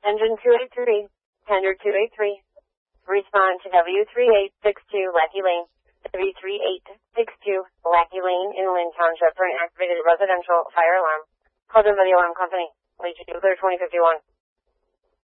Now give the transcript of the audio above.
Engine 283, tender 283. Respond to W3862 Lackey Lane. W3862 Lackey Lane in Lynn Township for an activated residential fire alarm. Called in by the alarm company. Lead you to clear 2051.